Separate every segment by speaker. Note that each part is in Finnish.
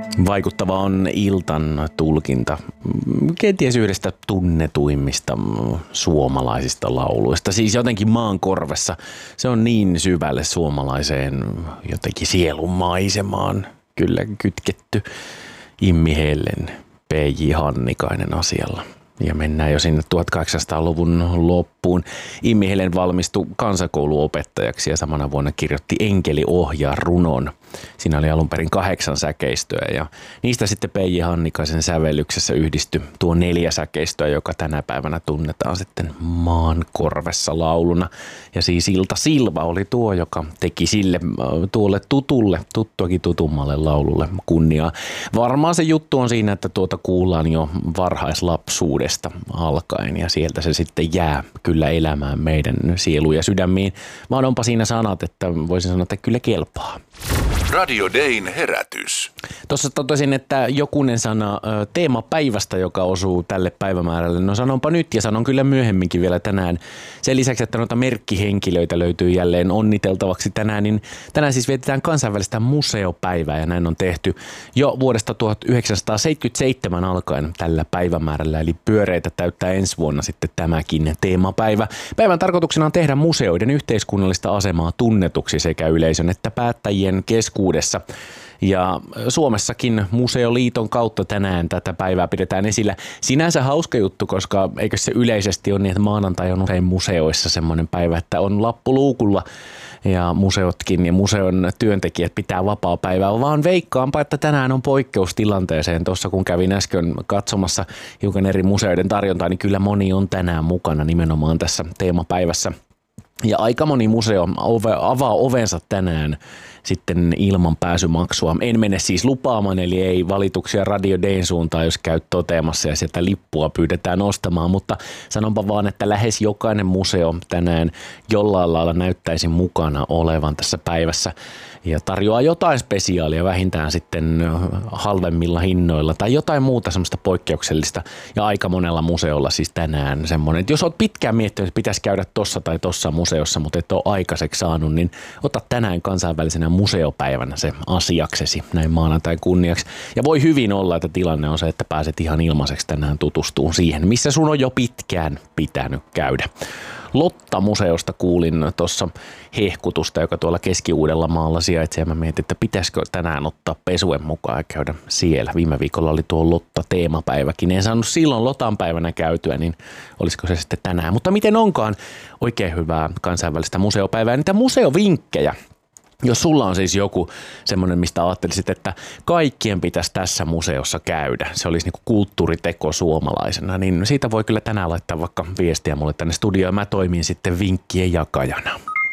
Speaker 1: Vaikuttava on Iltan tulkinta kenties yhdestä tunnetuimmista suomalaisista lauluista. Siis jotenkin maan korvessa. Se on niin syvälle suomalaiseen jotenkin sielun maisemaan kyllä kytketty. Immi Helen, P.J. Hannikainen asialla. Ja mennään jo sinne 1800-luvun loppuun. Immi Helen valmistui kansakouluopettajaksi ja samana vuonna kirjoitti Enkeli ohjaa runon. Siinä oli alun perin 8 säkeistöä ja niistä sitten P.J. Hannikaisen sävellyksessä yhdistyi tuo 4 säkeistöä, joka tänä päivänä tunnetaan sitten maan korvessa lauluna. Ja siis Ilta Silva oli tuo, joka teki sille tuolle tuttuakin tutummalle laululle kunniaa. Varmaan se juttu on siinä, että tuota kuullaan jo varhaislapsuudesta alkaen ja sieltä se sitten jää kyllä elämään meidän sieluja sydämiin. Vaan onpa siinä sanat, että voisin sanoa, että kyllä kelpaa.
Speaker 2: Radio Dayn herätys.
Speaker 1: Tuossa totesin, että jokunen sana teemapäivästä, joka osuu tälle päivämäärälle. No sanonpa nyt ja sanon kyllä myöhemminkin vielä tänään. Sen lisäksi, että noita merkkihenkilöitä löytyy jälleen onniteltavaksi tänään, niin tänään siis vietetään kansainvälistä museopäivää ja näin on tehty jo vuodesta 1977 alkaen tällä päivämäärällä. Eli pyöreitä täyttää ensi vuonna sitten tämäkin teemapäivä. Päivän tarkoituksena on tehdä museoiden yhteiskunnallista asemaa tunnetuksi sekä yleisön että päättäjien keskuudessa. Ja Suomessakin Museoliiton kautta tänään tätä päivää pidetään esillä. Sinänsä hauska juttu, koska eikö se yleisesti ole niin, että maanantai on usein museoissa semmoinen päivä, että on lappu luukulla ja museotkin ja museon työntekijät pitää vapaapäivää, vaan veikkaanpa, että tänään on poikkeustilanteeseen. Tuossa kun kävin äsken katsomassa hiukan eri museoiden tarjontaa, niin kyllä moni on tänään mukana nimenomaan tässä teemapäivässä. Ja aika moni museo avaa ovensa tänään sitten ilman pääsymaksua. En mene siis lupaamaan, eli ei valituksia Radio Dayn suuntaan, jos käyt toteamassa ja sieltä lippua pyydetään ostamaan, mutta sanonpa vaan, että lähes jokainen museo tänään jollain lailla näyttäisi mukana olevan tässä päivässä ja tarjoaa jotain spesiaalia vähintään sitten halvemmilla hinnoilla tai jotain muuta semmoista poikkeuksellista ja aika monella museolla siis tänään semmoinen, että jos olet pitkään miettinyt, että pitäisi käydä tossa tai tossa museossa, mutta et ole aikaiseksi saanut, niin ota tänään kansainvälisenä museopäivänä se asiaksesi näin maanantain kunniaksi. Ja voi hyvin olla, että tilanne on se, että pääset ihan ilmaiseksi tänään tutustumaan siihen, missä sun on jo pitkään pitänyt käydä. Lotta-museosta kuulin tuossa hehkutusta, joka tuolla Keski-Uudellamaalla sijaitsee. Ja mä mietin, että pitäisikö tänään ottaa pesuen mukaan ja käydä siellä. Viime viikolla oli tuo Lotta-teemapäiväkin. En saanut silloin Lotan päivänä käytyä, niin olisiko se sitten tänään. Mutta miten onkaan oikein hyvää kansainvälistä museopäivää. Niitä museovinkkejä. Jos sulla on siis joku semmoinen, mistä ajattelisit, että kaikkien pitäisi tässä museossa käydä, se olisi niinku kulttuuriteko suomalaisena, niin siitä voi kyllä tänään laittaa vaikka viestiä mulle tänne studioon. Mä toimin sitten vinkkien jakajana.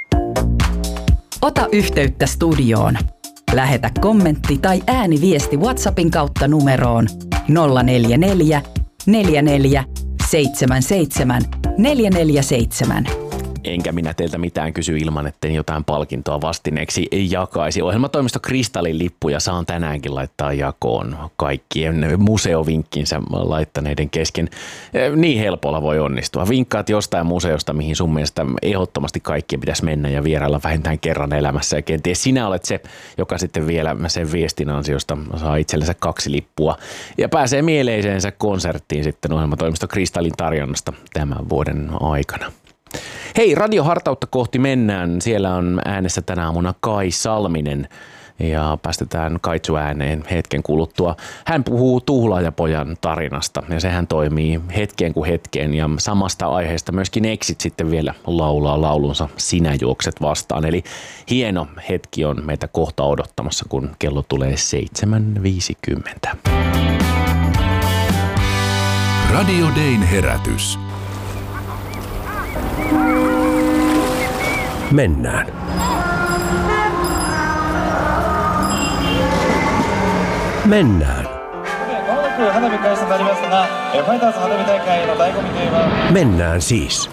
Speaker 3: Ota yhteyttä studioon. Lähetä kommentti tai ääniviesti WhatsAppin kautta numeroon 044 44 77 447.
Speaker 1: Enkä minä teiltä mitään kysy ilman, etten jotain palkintoa vastineeksi jakaisi. Ohjelmatoimisto Kristallin lippuja saan tänäänkin laittaa jakoon kaikkien museovinkkinsä laittaneiden kesken. Niin helpolla voi onnistua. Vinkkaat jostain museosta, mihin sun mielestä ehdottomasti kaikkien pitäisi mennä ja vierailla vähintään kerran elämässä. Ja kenties sinä olet se, joka sitten vielä sen viestin ansiosta saa itsellensä 2 lippua ja pääsee mieleisensä konserttiin sitten ohjelmatoimisto Kristallin tarjonnasta tämän vuoden aikana. Hei, radiohartautta kohti mennään. Siellä on äänessä tänä aamuna Kai Salminen ja päästetään Kaitsu ääneen hetken kuluttua. Hän puhuu Tuhlaajapojan tarinasta ja sehän toimii hetkeen kuin hetkeen ja samasta aiheesta myöskin Exit sitten vielä laulaa laulunsa Sinä juokset vastaan. Eli hieno hetki on meitä kohta odottamassa, kun kello tulee 7.50.
Speaker 2: Radio Dayn herätys.
Speaker 4: Mennään. Mennään. Mennään siis.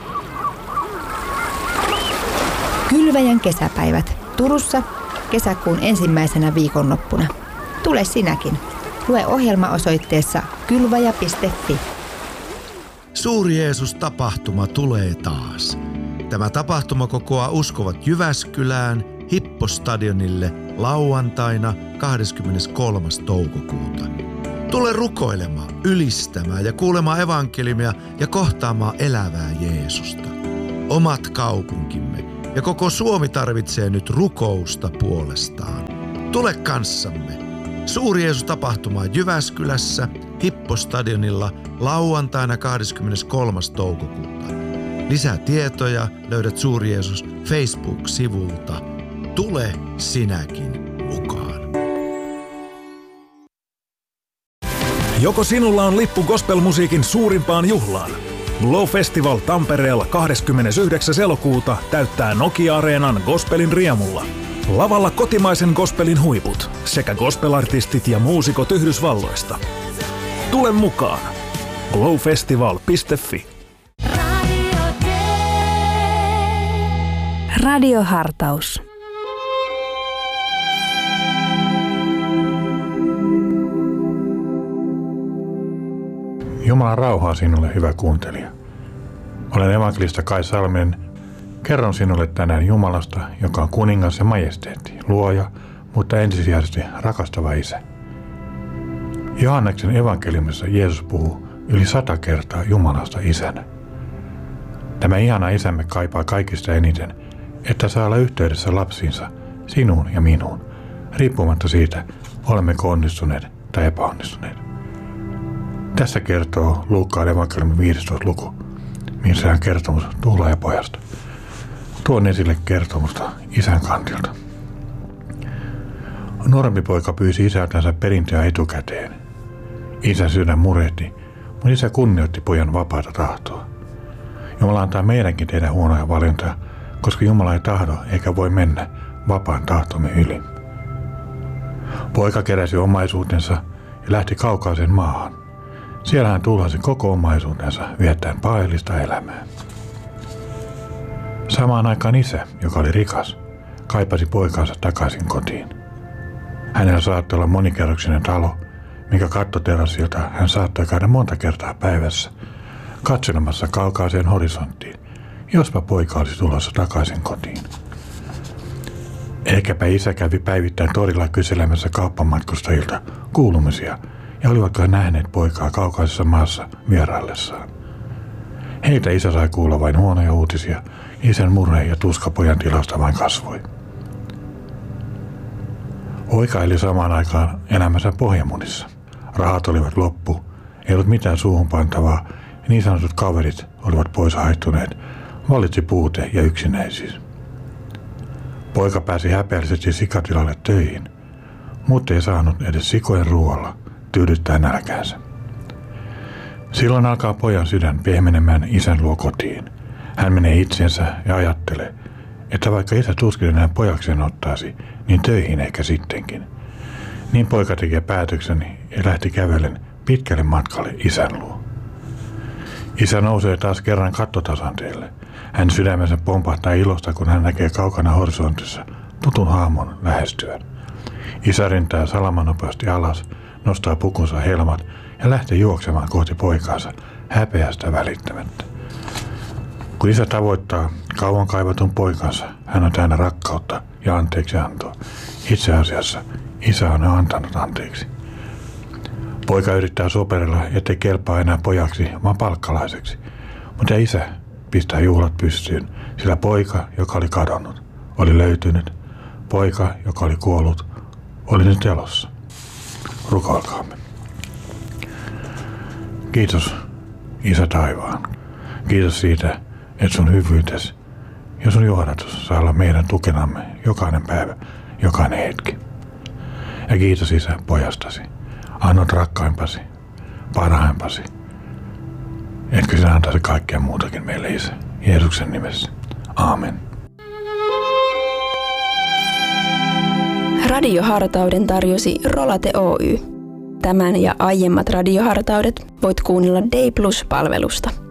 Speaker 5: Kylväjän kesäpäivät Turussa kesäkuun ensimmäisenä viikonloppuna. Tule sinäkin. Lue ohjelma osoitteessa kylväjä.fi.
Speaker 6: Suuri Jeesus-tapahtuma tulee taas. Tämä tapahtuma kokoaa uskovat Jyväskylään, Hippostadionille lauantaina 23. toukokuuta. Tule rukoilemaan, ylistämään ja kuulemaan evankeliumia ja kohtaamaan elävää Jeesusta. Omat kaupunkimme ja koko Suomi tarvitsee nyt rukousta puolestaan. Tule kanssamme. Suuri Jeesus-tapahtuma Jyväskylässä Hippostadionilla lauantaina 23. toukokuuta. Lisää tietoja löydät Suuri Jeesus Facebook-sivulta. Tule sinäkin mukaan.
Speaker 7: Joko sinulla on lippu gospelmusiikin suurimpaan juhlaan? Glow Festival Tampereella 29. elokuuta täyttää Nokia-areenan gospelin riemulla. Lavalla kotimaisen gospelin huiput sekä gospelartistit ja muusikot Yhdysvalloista. Tule mukaan! glowfestival.fi.
Speaker 8: Radiohartaus.
Speaker 9: Jumalan rauhaa sinulle, hyvä kuuntelija. Olen evankelista Kai Salminen. Kerron sinulle tänään Jumalasta, joka on kuningas ja majesteetti, luoja, mutta ensisijaisesti rakastava Isä. Johanneksen evankeliumissa Jeesus puhuu yli 100 kertaa Jumalasta Isänä. Tämä ihana Isämme kaipaa kaikista eniten, että saa olla yhteydessä lapsiinsa, sinuun ja minuun, riippumatta siitä, olemmeko onnistuneet tai epäonnistuneet. Tässä kertoo Luukkaan evankeliumin 15. luku, missä on kertomus tuhlaajapojasta. Tuon esille kertomusta isän kantilta. Nuorempi poika pyysi isältänsä perintöä etukäteen. Isän sydän murehti, mutta isä kunnioitti pojan vapaata tahtoa. Jumala antaa meidänkin tehdä huonoja valintoja, koska Jumala ei tahdo eikä voi mennä vapaan tahtomme yli. Poika keräsi omaisuutensa ja lähti kaukaiseen maahan. Siellä hän tuhlasi koko omaisuutensa viettäen paellista elämää. Samaan aikaan isä, joka oli rikas, kaipasi poikaansa takaisin kotiin. Hänellä saattoi olla monikerroksinen talo, minkä kattoterassilta hän saattoi käydä monta kertaa päivässä katselemassa kaukaiseen horisonttiin, jospa poika olisi tulossa takaisin kotiin. Ehkäpä isä kävi päivittäin torilla kyselemässä kauppamatkustajilta kuulumisia ja olivatko he nähneet poikaa kaukaisessa maassa vieraillessaan. Heiltä isä sai kuulla vain huonoja uutisia, isän murhe ja tuska pojan tilasta vain kasvoi. Poika eli samaan aikaan elämänsä pohjamunissa. Rahat olivat loppu, ei ollut mitään suuhun pantavaa ja niin sanotut kaverit olivat pois haihtuneet, vallitsi puute ja yksinäisyys. Poika pääsi häpeällisesti sikatilalle töihin, mutta ei saanut edes sikojen ruoalla tyydyttää nälkäänsä. Silloin alkaa pojan sydän pehmenemään isän luo kotiin. Hän menee itsensä ja ajattelee, että vaikka isä tuskin enää pojakseen ottaisi, niin töihin ehkä sittenkin. Niin poika tekee päätöksen ja lähti kävellen pitkälle matkalle isän luo. Isä nousee taas kerran kattotasanteelle. Hän sydämensä pompahtaa ilosta, kun hän näkee kaukana horisontissa tutun haamon lähestyvän. Isä rintää salamanopeasti alas, nostaa pukunsa helmat ja lähtee juoksemaan kohti poikaansa häpeästä välittämättä. Kun isä tavoittaa kauan kaivatun poikansa, hän on täynnä rakkautta ja anteeksiantoa. Itse asiassa isä on antanut anteeksi. Poika yrittää soperella, ettei kelpaa enää pojaksi, vaan palkkalaiseksi. Mutta isä pistää juhlat pystyyn, sillä poika, joka oli kadonnut, oli löytynyt. Poika, joka oli kuollut, oli nyt elossa. Rukoilkaamme. Kiitos, Isä taivaan. Kiitos siitä, että sun hyvyytes ja sun johdatus saa olla meidän tukenamme jokainen päivä, jokainen hetki. Ja kiitos Isä pojastasi. Annot rakkaimpasi, parhaimpasi. Etkö sinä antaisi kaikkea muutakin meille, Isä? Jeesuksen nimessä. Aamen.
Speaker 8: Radiohartauden tarjosi Rolate Oy. Tämän ja aiemmat radiohartaudet voit kuunnella Day Plus-palvelusta.